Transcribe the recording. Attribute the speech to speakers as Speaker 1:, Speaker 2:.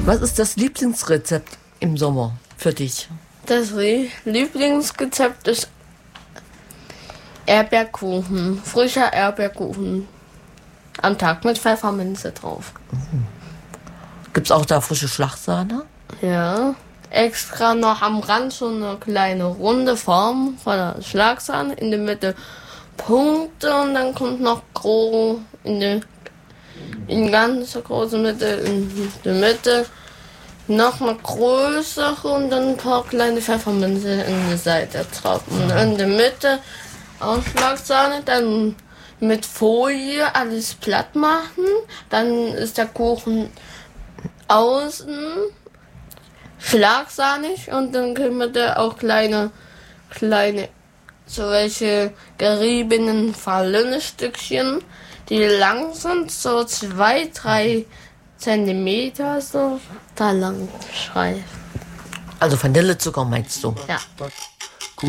Speaker 1: Was ist das Lieblingsrezept im Sommer für dich?
Speaker 2: Das Lieblingsrezept ist Erdbeerkuchen, frischer Erdbeerkuchen. Am Tag mit Pfefferminze drauf.
Speaker 1: Gibt es auch da frische Schlagsahne?
Speaker 2: Ja. Extra noch am Rand so eine kleine runde Form von der Schlagsahne. In der Mitte Punkte und dann kommt noch in ganz große Mitte, in der Mitte noch eine größere und dann ein paar kleine Pfefferminze in der Seite drauf. Und in der Mitte auch Schlagsahne, dann mit Folie alles platt machen. Dann ist der Kuchen außen schlagsahnig und dann können wir da auch kleine so welche geriebenen Vanillestückchen, die lang sind, so 2-3 Zentimeter so da lang schreiben.
Speaker 1: Also Vanillezucker meinst du?
Speaker 2: Ja.